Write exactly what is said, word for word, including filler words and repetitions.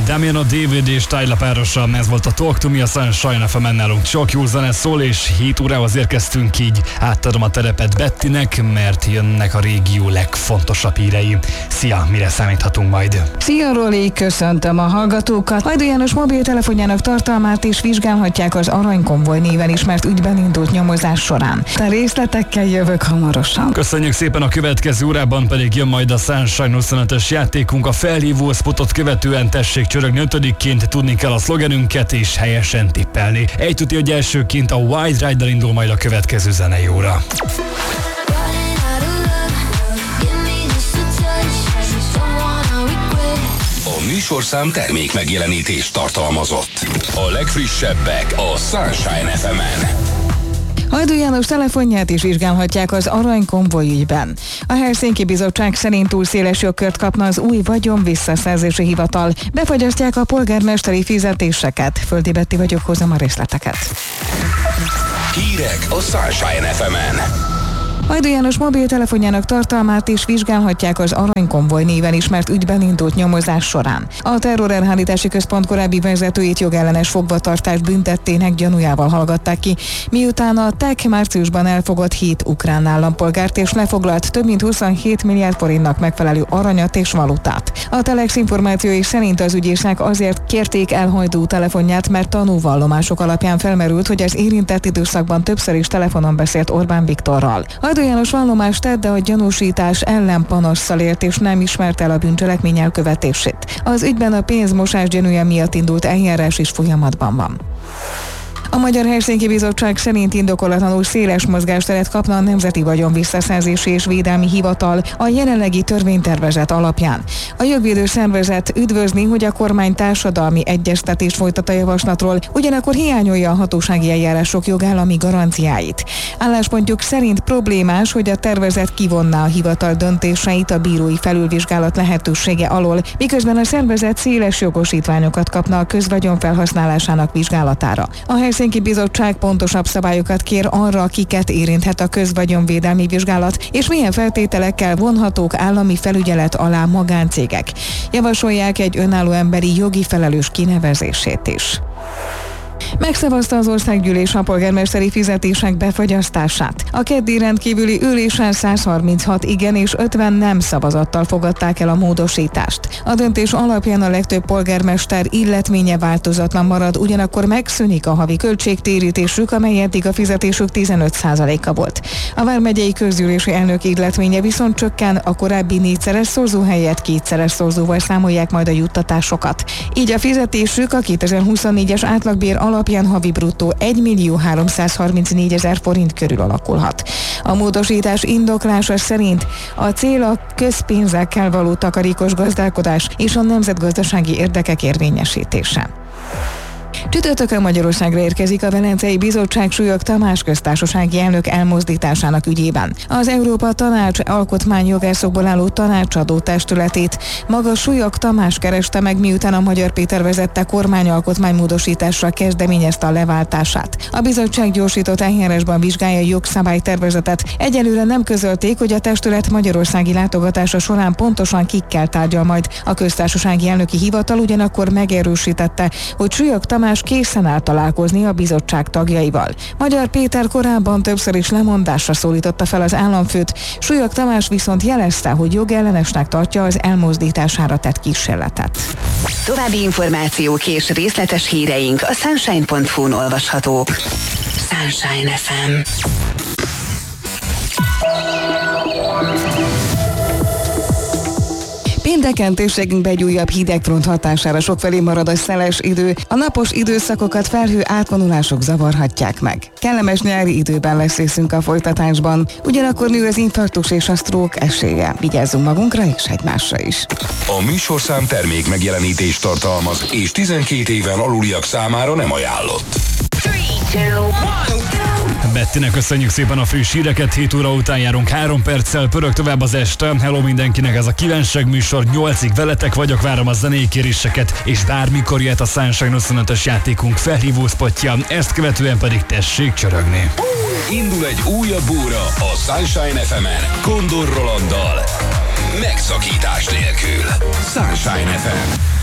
Damiano David és Tyler párosan, ez volt a Talk to Me a Sunshine ef emen, nálunk csak jó zene szól, és hét órához érkeztünk, így átadom a terepet Bettinek, mert jönnek a régió legfontosabb hírei. Szia, mire számíthatunk majd? Szia Roli, köszöntöm a hallgatókat. Hajdú János mobiltelefonjának tartalmát is vizsgálhatják az Aranykonvoj néven ismert ügyben indult nyomozás során. A részletekkel jövök hamarosan. Köszönjük szépen, a következő órában pedig jön majd a Sunshine huszonötös játékunk. A felhívó spotot követően tessék csörögni ötödikként, tudni kell a szlogenünket és helyesen tippelni. Egy tuti, hogy elsőként a White Rider indul majd a következő zenei óra. A műsorszám termék megjelenítést tartalmazott. A legfrissebbek a Sunshine ef emen. Hajdú János telefonját is vizsgálhatják az Aranykonvoj ügyben. A Helsinki Bizottság szerint túl széles jogkört kapna az új vagyon visszaszerzési hivatal. Befagyasztják a polgármesteri fizetéseket. Földi Betti vagyok, hozom a részleteket. Hírek a Sunshine ef emen. Hajdú János mobiltelefonjának tartalmát is vizsgálhatják az Aranykonvoj néven ismert ügyben indult nyomozás során. A terrorelhárítási központ korábbi vezetőjét jogellenes fogvatartás büntettének gyanújával hallgatták ki, miután a té e ká márciusban elfogott hét ukrán állampolgárt és lefoglalt több mint huszonhét milliárd forintnak megfelelő aranyat és valutát. A Telex információi szerint az ügyészek azért kérték el Hajdú telefonját, mert tanúvallomások alapján felmerült, hogy az érintett időszakban többször is telefonon beszélt Orbán Viktorral. Hajdú János vallomást tett, de a gyanúsítás ellen panasszal élt és nem ismerte el a bűncselekmény elkövetését. Az ügyben a pénzmosás gyanúja miatt indult eljárás is folyamatban van. A Magyar Helsinki Bizottság szerint indokolatlanul széles mozgásteret kapna a Nemzeti Vagyon Visszaszerzési és Védelmi Hivatal a jelenlegi törvénytervezet alapján. A jogvédő szervezet üdvözli, hogy a kormány társadalmi egyeztetést folytat a javaslatról, ugyanakkor hiányolja a hatósági eljárások jogállami garanciáit. Álláspontjuk szerint problémás, hogy a tervezet kivonná a hivatal döntéseit a bírói felülvizsgálat lehetősége alól, miközben a szervezet széles jogosítványokat kapna a közvagyon felhasználásának vizsgálatára. A Helsinki Bizottság pontosabb szabályokat kér arra, kiket érinthet a közvagyonvédelmi vizsgálat, és milyen feltételekkel vonhatók állami felügyelet alá magáncégek. Javasolják egy önálló emberi jogi felelős kinevezését is. Megszavazta az országgyűlés a polgármesteri fizetések befagyasztását. A keddi rendkívüli ülésen száz harminchat igen és ötven nem szavazattal fogadták el a módosítást. A döntés alapján a legtöbb polgármester illetménye változatlan marad, ugyanakkor megszűnik a havi költségtérítésük, amely eddig a fizetésük tizenöt százaléka volt. A vármegyei közgyűlési elnök illetménye viszont csökken, a korábbi négyszeres szorzó helyett kétszeres szorzóval számolják majd a juttatásokat. Így a fizetésük a kétezer-huszonnégyes átlagbér alapján havi bruttó egymillió háromszázharmincnégyezer forint körül alakulhat. A módosítás indoklása szerint a cél a közpénzekkel való takarékos gazdálkodás és a nemzetgazdasági érdekek érvényesítése. Csütörtökön Magyarországra érkezik a Velencei Bizottság Súlyog Tamás köztársasági elnök elmozdításának ügyében. Az Európa Tanács alkotmányjogászokból álló tanácsadó testületét maga Súlyog Tamás kereste meg, miután a Magyar Péter vezette kormány alkotmánymódosításra kezdeményezte a leváltását. A bizottság gyorsított eljárásban vizsgálja a jogszabálytervezetet. Egyelőre nem közölték, hogy a testület magyarországi látogatása során pontosan kikkel tárgyal majd. A köztársasági elnöki hivatal ugyanakkor megerősítette, hogy Súlyog Tamás készen áll találkozni a bizottság tagjaival. Magyar Péter korábban többször is lemondásra szólította fel az államfőt, Súlyog Tamás viszont jelezte, hogy jogellenesnek tartja az elmozdítására tett kísérletet. További információk és részletes híreink a sunshine pont hu-n olvashatók. Sunshine ef em. Pénteken térségünkbe egy újabb hidegfront hatására sokfelé marad a szeles idő, a napos időszakokat felhő átvonulások zavarhatják meg. Kellemes nyári időben lesz részünk a folytatásban, ugyanakkor nő az infarktus és a stroke esélye. Vigyázzunk magunkra és egymásra is. A műsorszám termék megjelenítést tartalmaz, és tizenkét éven aluliak számára nem ajánlott. Bettinek köszönjük szépen a friss híreket, hét óra után járunk, három perccel pörög tovább az este. Hello mindenkinek, ez a kívánság műsor, nyolcig veletek vagyok, várom a zenei kéréseket, és bármikor jöhet a Sunshine huszonötös játékunk felhívó spotja, ezt követően pedig tessék csörögni. Indul egy újabb óra a Sunshine ef emen, Kondor Rolanddal. Megszakítás nélkül. Sunshine ef em.